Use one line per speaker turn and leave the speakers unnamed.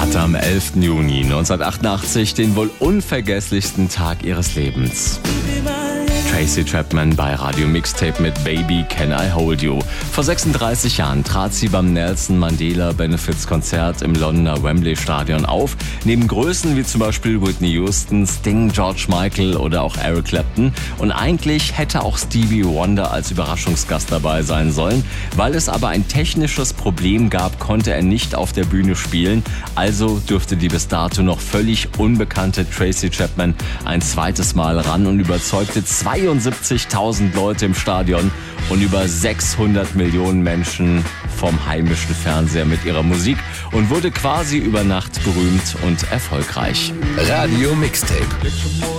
hatte am 11. Juni 1988 den wohl unvergesslichsten Tag ihres Lebens. Tracy Chapman bei Radio Mixtape mit Baby Can I Hold You. Vor 36 Jahren trat sie beim Nelson Mandela Benefits Konzert im Londoner Wembley Stadion auf. Neben Größen wie zum Beispiel Whitney Houston, Sting, George Michael oder auch Eric Clapton. Und eigentlich hätte auch Stevie Wonder als Überraschungsgast dabei sein sollen. Weil es aber ein technisches Problem gab, konnte er nicht auf der Bühne spielen. Also dürfte die bis dato noch völlig unbekannte Tracy Chapman ein zweites Mal ran und überzeugte 72.000 Leute im Stadion und über 600 Millionen Menschen vom heimischen Fernseher mit ihrer Musik und wurde quasi über Nacht berühmt und erfolgreich.
Radio Mixtape.